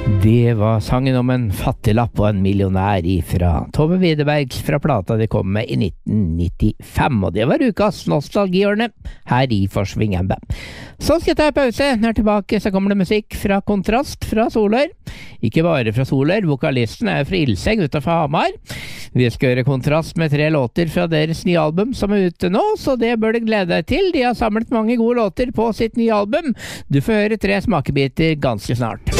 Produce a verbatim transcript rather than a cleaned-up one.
Det var sangen om en fattiglapp og en millionær fra Tove Widerberg fra plata de kom med i nitten nittifem, og det var ukas nostalgihjørne her i Forsvingende. Så skal jeg ta en pause. Når jeg er tilbake så kommer det musikk fra Kontrast fra Solør. Ikke bare fra Solør, vokalisten er fra Ilseng utenfor Hamar. Vi skal høre Kontrast med tre låter fra deres nye album som er ute nå, så det bør du glede deg til. De har samlet mange gode låter på sitt nye album. Du får høre tre smakebiter ganske snart.